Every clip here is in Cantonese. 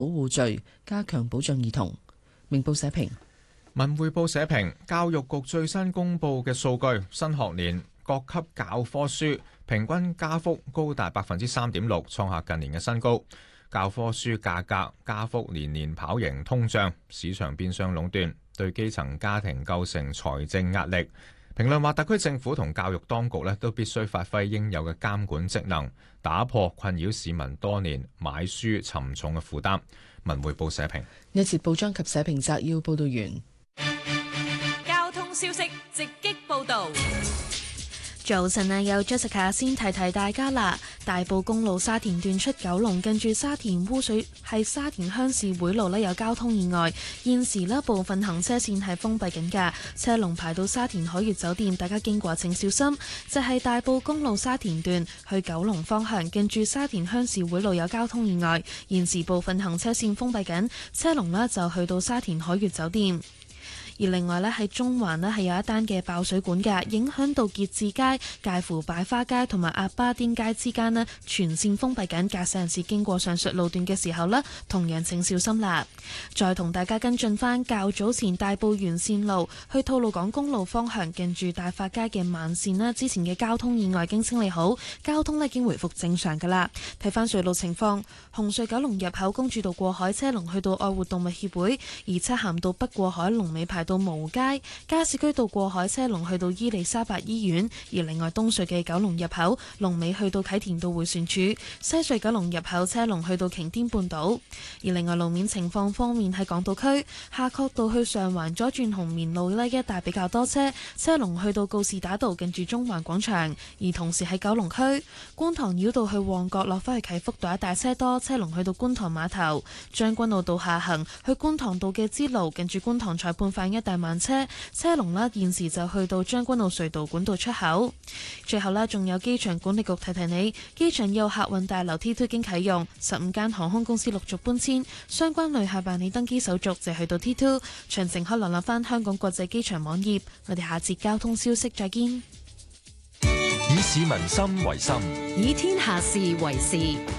保護罪，加強保障兒童。明報社評。 文匯報社評，教育局最新公布嘅數據，新學年各級教科書平均加幅高達3.6%，創下近年嘅新高。教科書價格加幅年年跑贏通脹，市場變相壟斷，對基層家庭構成財政壓力。評論話，特區政府同教育當局都必須發揮應有嘅監管職能，打破困擾市民多年買書沉重嘅負擔。文匯報社評。 呢節報章及社評摘要報道完。 交通消息直擊報道。 早晨啊，有 Jessica 先提提大家啦。大埔公路沙田段出九龍，近住沙田污水係沙田鄉事會路有交通意外，現時部分行車線係封閉緊㗎，車龍排到沙田海悅酒店，大家經過請小心。就係大埔公路沙田段去九龍方向，近住沙田鄉事會路有交通意外，現時部分行車線封閉緊，車龍就去到沙田海悅酒店。而另外喺中環係有一單嘅爆水管嘅，影響到結志街介乎擺花街同埋鴨巴甸街之間全線封閉緊，駕駛人士經過上述路段嘅時候同樣請小心啦。再同大家跟進返較早前大埔沿線路去吐露港公路方向近住大發街嘅慢線之前嘅交通意外經清理好，交通已經回復正常㗎啦。睇返隧道情況，紅隧九龍入口公主道過海車龍去到愛護動物協會，而漆咸道北過海龍尾排到蕪街，加士居道過海車龍去到伊利沙伯醫院，而另外東隧嘅九龍入口龍尾去到啟田道迴旋處，西隧九龍入口車龍去到擎天半島。而另外路面情況方面，喺港島區夏慤道去上環左轉紅棉路一帶比較多車，車龍去到告士打道近住中環廣場。而同時喺九龍區觀塘繞道去旺角落返去啟福道一帶車多，車龍去到觀塘碼頭。將軍澳道下行去觀塘道嘅支路近住觀塘裁判法院一帶慢車，車龍現時就去到將軍澳隧道管道出口。最後仲有機場管理局提提你，機場有客運大樓 T2 經啟用，15間航空公司陸續搬遷，相關旅客辦理登機手續就去到 T2。詳情可瀏覽返香港國際機場網頁。我哋下節交通消息再見。 以市民心為心， 以天下事為事。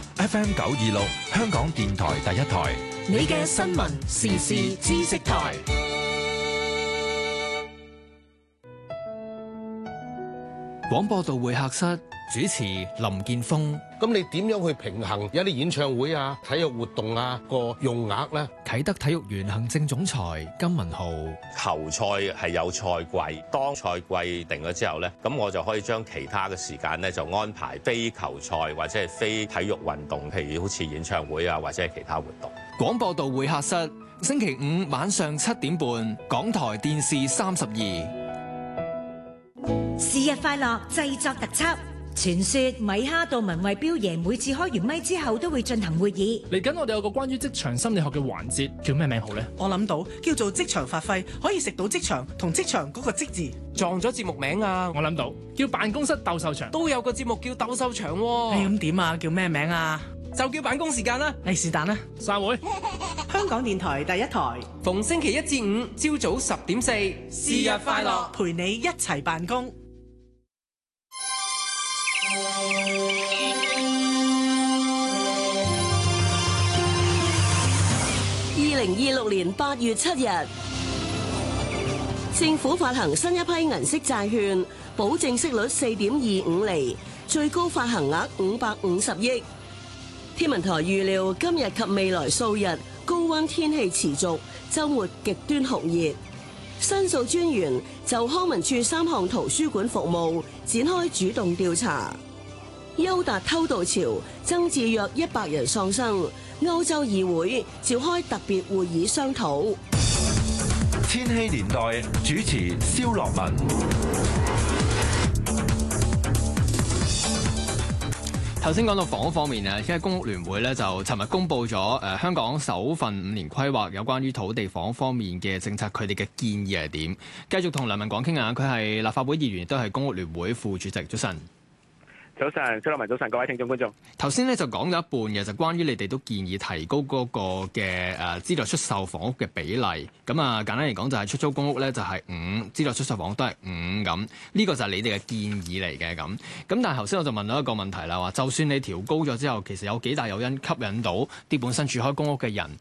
FM 926香港電台第一台， 你嘅新聞時事知識台。 廣播道會客室主持林建峰。 咁你點樣去平衡有啲演唱會啊、體育活動啊個用額呢？ 啟德體育園行政總裁金文豪。 球賽係有賽季，當賽季定咗之後呢，咁我就可以將其他嘅時間呢，就安排非球賽或者係非體育運動，譬如好似演唱會啊或者係其他活動。 廣播道會客室星期五晚上7點半，港台電視32。 是日快樂製作特輯，傳說米哈到文慧標爺每次開完咪之後都會進行會議。 嚟緊我哋有個關於職場心理學嘅環節，叫咩名好呢？ 我諗到叫做職場發揮，可以食到職場同職場嗰個職字。 撞咗節目名啊！我諗到叫辦公室鬥獸場，都有個節目叫鬥獸場喎。 咁點啊？叫咩名啊？ 就叫辦公時間啦。 是但啦， 散會。 香港電台第一台， 逢星期1至5朝早10點4，是日快樂， 陪你一齊辦公。 2026年8月7日，政府發行新一批銀色債券，保證息率4.25厘，最高發行額550億。天文台預料今日及未來數日高溫天氣持續，週末極端酷熱。申訴專員就康文署3項圖書館服務展開主動調查。優達偷渡潮增至約100人喪生，歐洲議會召開特別會議商討。 千禧年代主持蕭樂文。 頭先講到房屋方面啊，因為公屋聯會咧就尋日公布咗香港首份5年規劃有關於土地房屋方面嘅政策，佢哋嘅建議係點？繼續同梁文廣傾下，佢係立法會議員，亦都係公屋聯會副主席。早晨。 早晨，朱立文早晨，各位聽眾觀眾。 頭先咧就講咗一半嘅，就關於你哋都建議提高嗰個嘅資助出售房屋嘅比例。咁啊簡單嚟講就係出租公屋咧就係5，資助出售房屋都係5咁。呢個就係你哋嘅建議嚟嘅咁。咁但係頭先我就問到一個問題啦，話就算你調高咗之後，其實有幾大誘因吸引到啲本身住開公屋嘅人